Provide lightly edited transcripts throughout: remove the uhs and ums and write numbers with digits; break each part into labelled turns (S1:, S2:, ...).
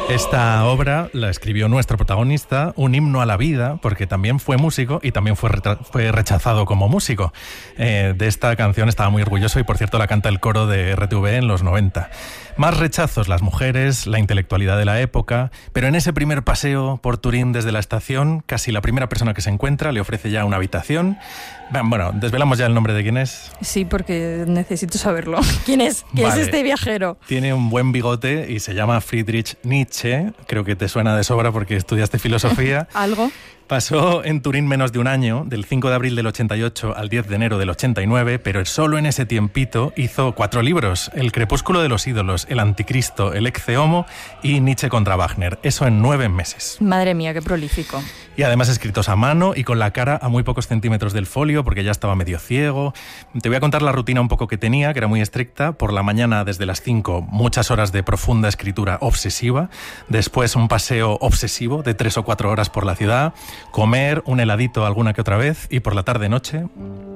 S1: Esta obra la escribió nuestro protagonista, un himno a la vida, porque también fue músico y también fue rechazado como músico. De esta canción estaba muy orgulloso y, por cierto, la canta el coro de RTV en los 90. Más rechazos, las mujeres, la intelectualidad de la época, pero en ese primer paseo por Turín desde la estación, casi la primera persona que se encuentra le ofrece ya una habitación. Bueno, ¿desvelamos ya el nombre de quién es?
S2: Sí, porque necesito saberlo. ¿Quién es? ¿Quién es este viajero?
S1: Tiene un buen bigote y se llama Friedrich Nietzsche. Creo que te suena de sobra porque estudiaste filosofía.
S2: ¿Algo?
S1: Pasó en Turín menos de un año, del 5 de abril del 88 al 10 de enero del 89, pero solo en ese tiempito hizo 4 libros: El crepúsculo de los ídolos, El anticristo, El ecce homo y Nietzsche contra Wagner. Eso en 9 meses.
S2: Madre mía, qué prolífico.
S1: Y además escritos a mano y con la cara a muy pocos centímetros del folio porque ya estaba medio ciego. Te voy a contar la rutina un poco que tenía, que era muy estricta. Por la mañana, desde las 5, muchas horas de profunda escritura obsesiva. Después un paseo obsesivo de 3 o 4 horas por la ciudad. Comer un heladito alguna que otra vez y por la tarde-noche...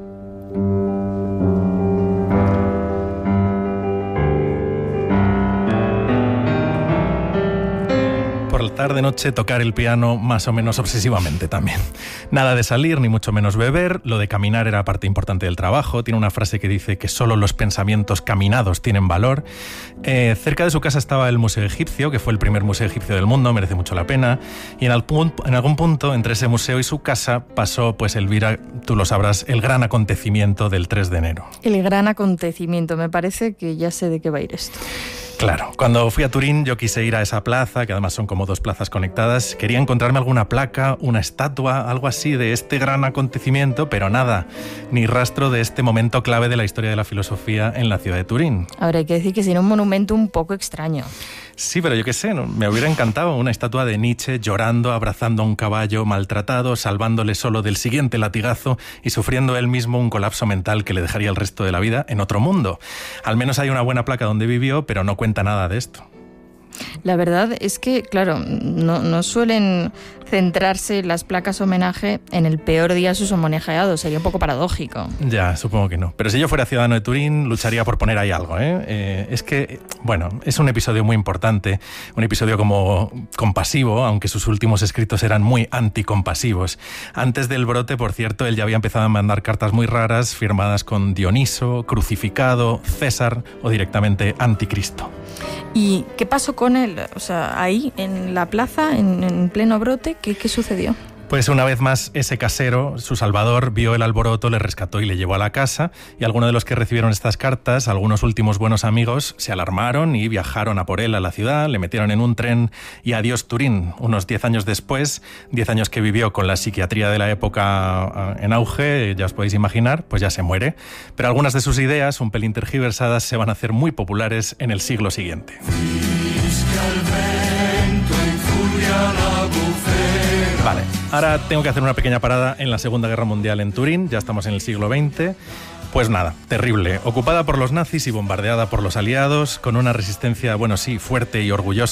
S1: por la tarde-noche tocar el piano más o menos obsesivamente también. Nada de salir, ni mucho menos beber. Lo de caminar era parte importante del trabajo. Tiene una frase que dice que solo los pensamientos caminados tienen valor. Cerca de su casa estaba el Museo Egipcio, que fue el primer museo egipcio del mundo, merece mucho la pena. Y en algún punto, entre ese museo y su casa, pasó, pues, Elvira, tú lo sabrás, el gran acontecimiento del 3 de enero.
S2: El gran acontecimiento, me parece que ya sé de qué va a ir esto.
S1: Claro, cuando fui a Turín yo quise ir a esa plaza, que además son como 2 plazas conectadas. Quería encontrarme alguna placa, una estatua, algo así de este gran acontecimiento, pero nada, ni rastro de este momento clave de la historia de la filosofía en la ciudad de Turín.
S2: Ahora hay que decir que sería un monumento un poco extraño.
S1: Sí, pero yo qué sé, ¿no? Me hubiera encantado una estatua de Nietzsche llorando, abrazando a un caballo maltratado, salvándole solo del siguiente latigazo y sufriendo él mismo un colapso mental que le dejaría el resto de la vida en otro mundo. Al menos hay una buena placa donde vivió, pero no cuenta nada de esto.
S2: La verdad es que, claro, no suelen centrarse las placas homenaje en el peor día de sus homenajeados. Sería un poco paradójico. Ya,
S1: supongo que no. Pero si yo fuera ciudadano de Turín, lucharía por poner ahí algo, ¿eh? Es que, bueno, es un episodio muy importante, un episodio como compasivo, aunque sus últimos escritos eran muy anticompasivos. Antes del brote, por cierto, él ya había empezado a mandar cartas muy raras, firmadas con Dioniso, Crucificado, César o directamente Anticristo.
S2: ¿Y qué pasó con él? O sea, ahí, en la plaza, en pleno brote, ¿qué sucedió?
S1: Pues una vez más ese casero, su salvador, vio el alboroto, le rescató y le llevó a la casa, y algunos de los que recibieron estas cartas, algunos últimos buenos amigos, se alarmaron y viajaron a por él a la ciudad, le metieron en un tren y adiós Turín. Unos 10 años después, 10 años que vivió con la psiquiatría de la época en auge, ya os podéis imaginar, pues ya se muere. Pero algunas de sus ideas, un pelín tergiversadas, se van a hacer muy populares en el siglo siguiente. Vale, ahora tengo que hacer una pequeña parada en la Segunda Guerra Mundial en Turín, ya estamos en el siglo XX. Pues nada, terrible, ocupada por los nazis y bombardeada por los aliados, con una resistencia, bueno sí, fuerte y orgullosa.